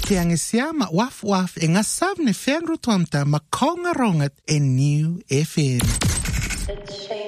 Ke angesia ma waf e ngasavne fengru tuamta ma konga rongat e New FM.